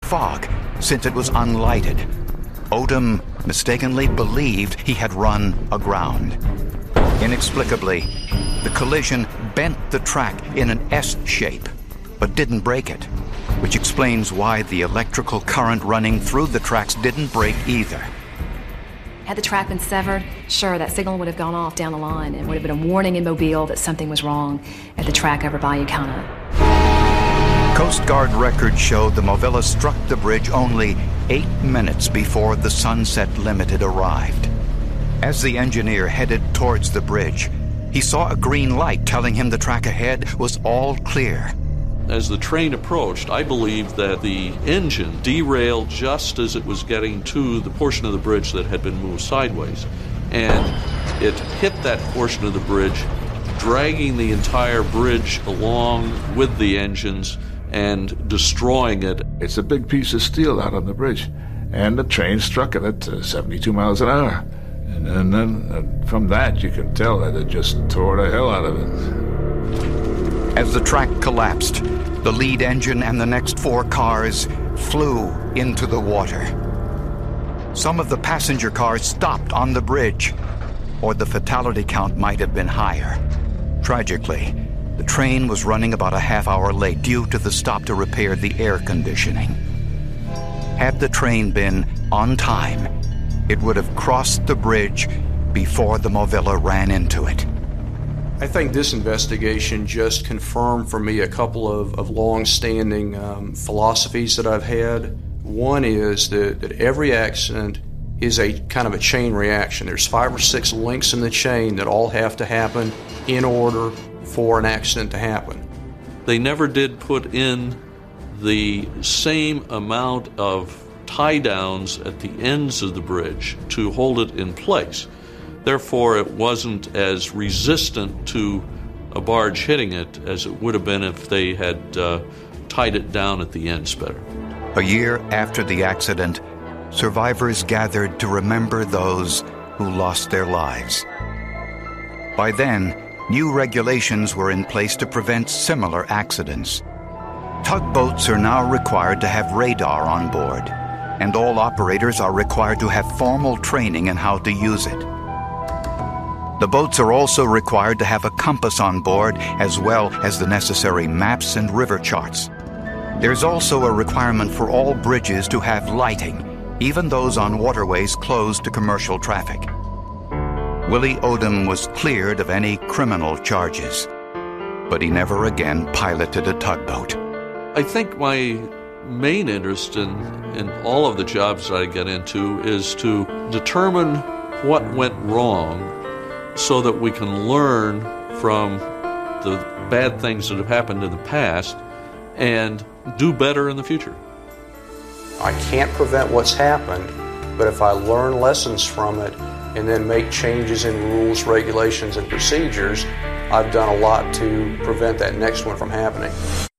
fog since it was unlighted. Odom mistakenly believed he had run aground. Inexplicably, the collision bent the track in an S shape, but didn't break it, which explains why the electrical current running through the tracks didn't break either. Had the track been severed, sure, that signal would have gone off down the line and would have been a warning in Mobile that something was wrong at the track over Bayou Kana. Coast Guard records show the Movilla struck the bridge only 8 minutes before the Sunset Limited arrived. As the engineer headed towards the bridge, he saw a green light telling him the track ahead was all clear. As the train approached, I believe that the engine derailed just as it was getting to the portion of the bridge that had been moved sideways. And it hit that portion of the bridge, dragging the entire bridge along with the engines and destroying it. It's a big piece of steel out on the bridge, and the train struck it at 72 miles an hour. And then from that, you can tell that it just tore the hell out of it. As the track collapsed, the lead engine and the next 4 cars flew into the water. Some of the passenger cars stopped on the bridge, or the fatality count might have been higher. Tragically, the train was running about a half hour late due to the stop to repair the air conditioning. Had the train been on time, it would have crossed the bridge before the Movilla ran into it. I think this investigation just confirmed for me a couple of long-standing philosophies that I've had. One is that every accident is a kind of a chain reaction. There's 5 or 6 links in the chain that all have to happen in order for an accident to happen. They never did put in the same amount of tie-downs at the ends of the bridge to hold it in place. Therefore, it wasn't as resistant to a barge hitting it as it would have been if they had tied it down at the ends better. A year after the accident, survivors gathered to remember those who lost their lives. By then, new regulations were in place to prevent similar accidents. Tugboats are now required to have radar on board, and all operators are required to have formal training in how to use it. The boats are also required to have a compass on board, as well as the necessary maps and river charts. There's also a requirement for all bridges to have lighting, even those on waterways closed to commercial traffic. Willie Odom was cleared of any criminal charges, but he never again piloted a tugboat. I think my main interest in all of the jobs that I get into is to determine what went wrong so that we can learn from the bad things that have happened in the past and do better in the future. I can't prevent what's happened, but if I learn lessons from it and then make changes in rules, regulations, and procedures, I've done a lot to prevent that next one from happening.